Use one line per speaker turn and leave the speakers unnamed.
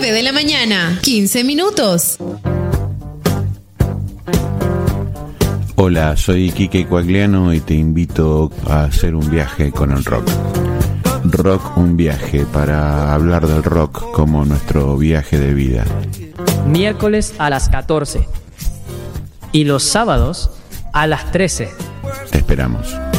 9 de la mañana, 15 minutos.
Hola, soy Quique Coagliano y te invito a hacer un viaje con el rock. Rock, un viaje, para hablar del rock como nuestro viaje de vida.
Miércoles a las 14 y los sábados a las 13.
Te esperamos.